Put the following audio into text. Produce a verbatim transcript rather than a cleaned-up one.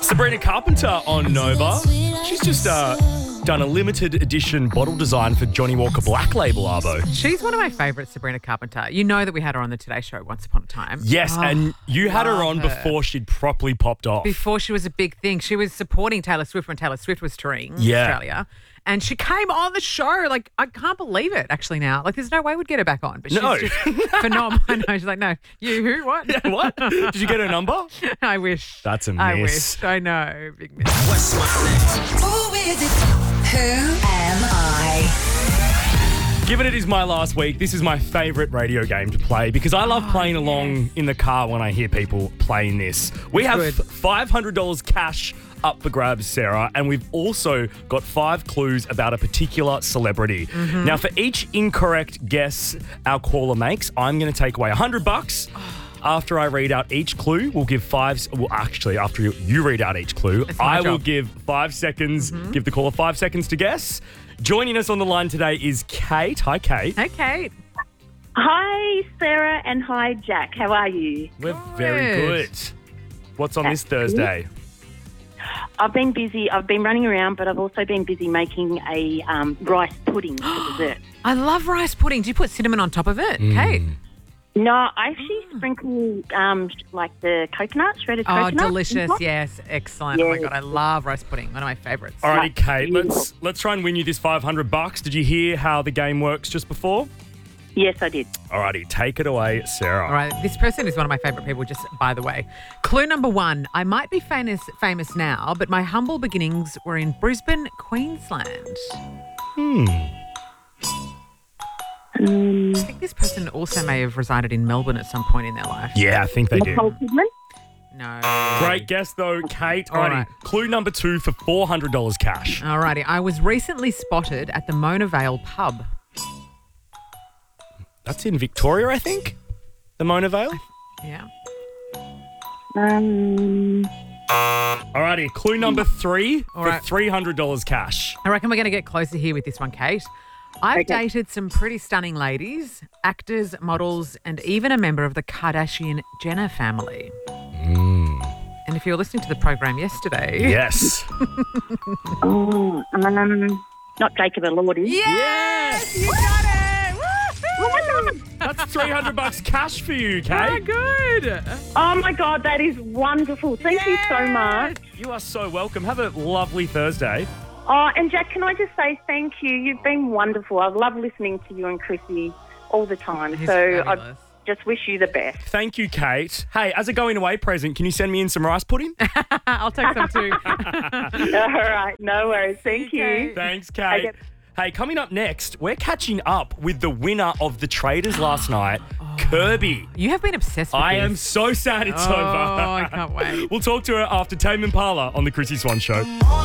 Sabrina Carpenter on Nova. She's just uh, done a limited edition bottle design for Johnny Walker Black Label, Arbo. She's one of my favourites, Sabrina Carpenter. You know that we had her on the Today Show once upon a time. Yes, Oh, and you had her love on her. before she'd properly popped off. Before she was a big thing. She was supporting Taylor Swift when Taylor Swift was touring Yeah. Australia. And she came on the show. Like, I can't believe it, actually, now. Like, there's no way we'd get her back on. But she's No. just phenomenal. I know. She's like, no, you who? What? Yeah, what? Did you get her number? I wish. That's a I miss. wish. I know. Big miss. What's my name? Who is it? Who am I? Given it is my last week, this is my favourite radio game to play because I love Oh, playing along in the car when I hear people playing this. We have Good. five hundred dollars cash up for grabs, Sarah, and we've also got five clues about a particular celebrity. Mm-hmm. Now, for each incorrect guess our caller makes, I'm going to take away one hundred bucks. After I read out each clue, we'll give five. Well, actually, after you, you read out each clue, It's my I will job. give five seconds, Mm-hmm. give the caller five seconds to guess. Joining us on the line today is Kate. Hi, Kate. Hey, Kate. Hi, Sarah, and hi, Jack. How are you? We're very Good. good. What's on this Thursday? I've been busy. I've been running around, but I've also been busy making a um, rice pudding for dessert. I love rice pudding. Do you put cinnamon on top of it, Kate? No, I actually sprinkle um, like the coconut, shredded Oh, coconut. on delicious. top. Yes, excellent. Oh, my Yes. God, I love rice pudding. One of my favourites. Alrighty, Kate. Beautiful. Let's let's try and win you this five hundred bucks. Did you hear how the game works just before? Yes, I did. Alrighty, take it away, Sarah. All right, this person is one of my favourite people, just by the way. Clue number one. I might be famous famous now, but my humble beginnings were in Brisbane, Queensland. Um, I think this person also may have resided in Melbourne at some point in their life. Yeah, I think they do. Nicole Kidman. No. Great guess though, Kate. All Alrighty, right. clue number two for four hundred dollars cash. Alrighty, I was recently spotted at the Mona Vale pub. That's in Victoria, I think. The Mona Vale. Yeah. Um, Alrighty, clue number three All for right. three hundred dollars cash. I reckon we're going to get closer here with this one, Kate. I've Okay. dated some pretty stunning ladies, actors, models, and even a member of the Kardashian Jenner family. And if you were listening to the program yesterday... Yes. oh, um, not Jacob Elordi. Yes! You got it! Oh my God. That's three hundred bucks cash for you, Oh, Kate. good. Oh my God, that is wonderful. Thank you so much. You are so welcome. Have a lovely Thursday. Oh, and Jack, can I just say thank you? You've been wonderful. I love listening to you and Chrissy all the time. He's so fabulous. I just wish you the best. Thank you, Kate. Hey, as a going away present, can you send me in some rice pudding? I'll take some too. All right, no worries. Thank you. Okay. Thanks, Kate. Okay. Hey, coming up next, we're catching up with the winner of the Traders last night, Kirby. You have been obsessed with I this. am so sad it's Oh, over. I can't wait. We'll talk to her after Tame Impala on the Chrissy Swan Show.